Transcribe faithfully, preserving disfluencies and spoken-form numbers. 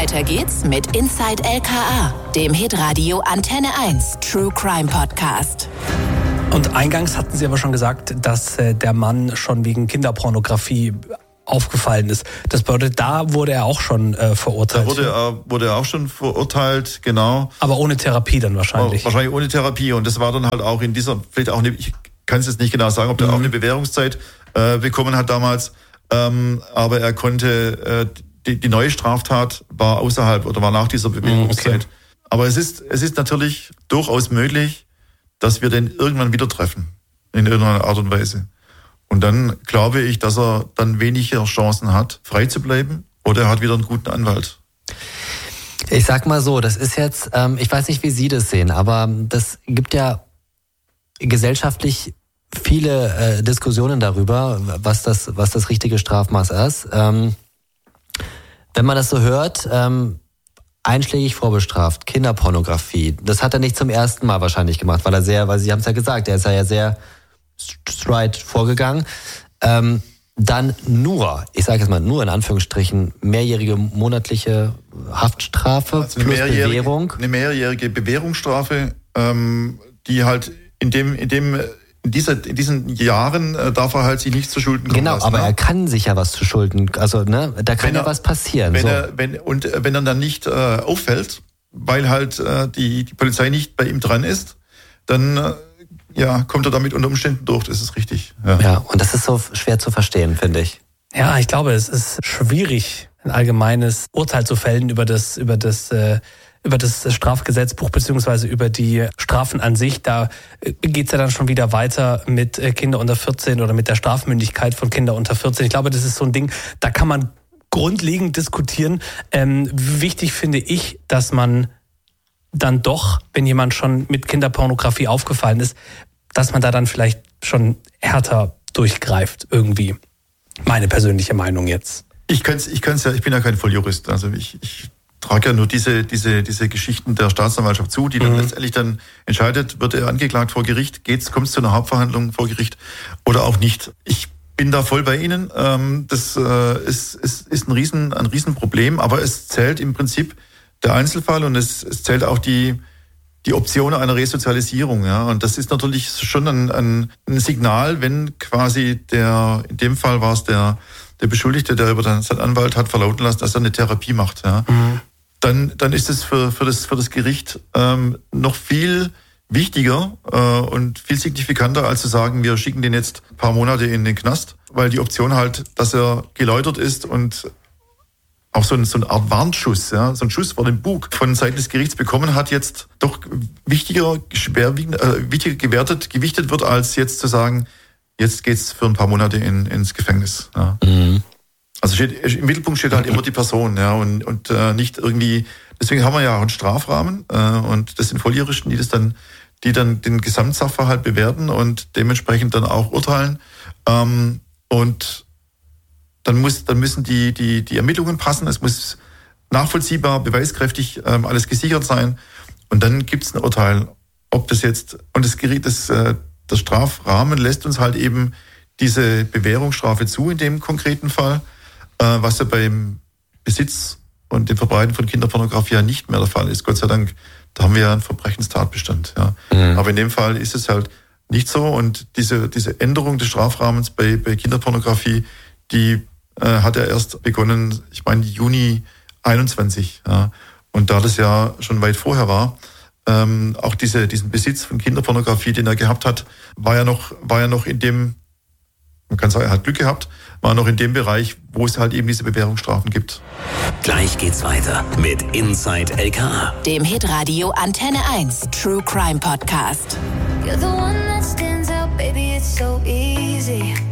Weiter geht's mit Inside L K A, dem Hitradio Antenne eins True Crime Podcast. Und eingangs hatten Sie aber schon gesagt, dass äh, der Mann schon wegen Kinderpornografie aufgefallen ist. Das bedeutet, da wurde er auch schon äh, verurteilt. Da wurde er, wurde er auch schon verurteilt, genau. Aber ohne Therapie dann wahrscheinlich. Wahrscheinlich ohne Therapie. Und das war dann halt auch in dieser, vielleicht auch eine, ich kann es jetzt nicht genau sagen, ob der mhm. auch eine Bewährungszeit äh, bekommen hat damals. Ähm, aber er konnte, äh, die, die neue Straftat war außerhalb oder war nach dieser Bewährungszeit. Okay. Aber es ist, es ist natürlich durchaus möglich, dass wir den irgendwann wieder treffen. In irgendeiner Art und Weise. Und dann glaube ich, dass er dann weniger Chancen hat, frei zu bleiben, oder er hat wieder einen guten Anwalt. Ich sag mal so, das ist jetzt, ähm, ich weiß nicht, wie Sie das sehen, aber das gibt ja gesellschaftlich viele äh, Diskussionen darüber, was das, was das richtige Strafmaß ist. Ähm, wenn man das so hört, ähm, einschlägig vorbestraft, Kinderpornografie, das hat er nicht zum ersten Mal wahrscheinlich gemacht, weil er sehr, weil Sie haben es ja gesagt, er ist ja sehr straight vorgegangen. Ähm, dann nur, ich sage jetzt mal nur in Anführungsstrichen, mehrjährige monatliche Haftstrafe also plus Bewährung. Eine mehrjährige Bewährungsstrafe, ähm, die halt in dem, in dem, in dieser, in diesen Jahren äh, darf er halt sich nicht zu Schulden kommen genau, lassen. Genau, aber ne? Er kann sich ja was zu Schulden, also ne, da kann wenn ja er, was passieren. Wenn so. er, wenn, und wenn er dann nicht äh, auffällt, weil halt äh, die, die Polizei nicht bei ihm dran ist, dann äh, ja, kommt er damit unter Umständen durch, das ist richtig. Ja. ja, und das ist so schwer zu verstehen, finde ich. Ja, ich glaube, es ist schwierig, ein allgemeines Urteil zu fällen über das, über das, äh, über das Strafgesetzbuch beziehungsweise über die Strafen an sich. Da geht's ja dann schon wieder weiter mit Kinder unter vierzehn oder mit der Strafmündigkeit von Kinder unter vierzehn. Ich glaube, das ist so ein Ding, da kann man grundlegend diskutieren. Ähm, wichtig finde ich, dass man dann doch, wenn jemand schon mit Kinderpornografie aufgefallen ist, dass man da dann vielleicht schon härter durchgreift irgendwie. Meine persönliche Meinung jetzt. Ich kann's, ich kann's ja, ich bin ja kein Volljurist, also ich, ich trage ja nur diese, diese, diese Geschichten der Staatsanwaltschaft zu, die dann mhm. letztendlich dann entscheidet, wird er angeklagt vor Gericht, geht's, kommt's zu einer Hauptverhandlung vor Gericht oder auch nicht. Ich bin da voll bei Ihnen. Das ist, ist, ist ein Riesen, ein Riesenproblem, aber es zählt im Prinzip der Einzelfall und es, es zählt auch die, die Option einer Resozialisierung, ja. Und das ist natürlich schon ein, ein, ein Signal, wenn quasi der, in dem Fall war es der, der Beschuldigte, der über seinen Anwalt hat verlauten lassen, dass er eine Therapie macht, ja. Mhm. Dann, dann ist es für, für das, für das Gericht, ähm, noch viel wichtiger, äh, und viel signifikanter, als zu sagen, wir schicken den jetzt ein paar Monate in den Knast, weil die Option halt, dass er geläutert ist und auch so, ein, so eine Art Warnschuss, ja, so ein Schuss vor dem Bug von Seiten des Gerichts bekommen hat, jetzt doch wichtiger, schwerwiegend, äh, wichtiger gewertet, gewichtet wird, als jetzt zu sagen, jetzt geht's für ein paar Monate in, ins Gefängnis. Ja. Mhm. Also steht, im Mittelpunkt steht halt immer die Person, ja, und, und äh, nicht irgendwie, deswegen haben wir ja auch einen Strafrahmen, äh, und das sind Volljuristen, die das dann, die dann den Gesamtsachverhalt bewerten und dementsprechend dann auch urteilen. Ähm, und Dann muss, dann müssen die, die, die Ermittlungen passen. Es muss nachvollziehbar, beweiskräftig ähm, alles gesichert sein. Und dann gibt's ein Urteil, ob das jetzt, und das Gericht, das, äh, der Strafrahmen lässt uns halt eben diese Bewährungsstrafe zu in dem konkreten Fall, äh, was ja beim Besitz und dem Verbreiten von Kinderpornografie ja nicht mehr der Fall ist. Gott sei Dank, da haben wir ja einen Verbrechenstatbestand. Ja. Mhm. Aber in dem Fall ist es halt nicht so. Und diese, diese Änderung des Strafrahmens bei, bei Kinderpornografie, die äh, hat er erst begonnen, ich meine Juni einundzwanzig. Ja. Und da das ja schon weit vorher war, ähm, auch diese, diesen Besitz von Kinderpornografie, den er gehabt hat, war ja noch, war ja noch in dem, man kann sagen, er hat Glück gehabt, war noch in dem Bereich, wo es halt eben diese Bewährungsstrafen gibt. Gleich geht's weiter mit Inside L K A, dem Hitradio Antenne eins True Crime Podcast. You're the one that stands out, baby, it's so easy.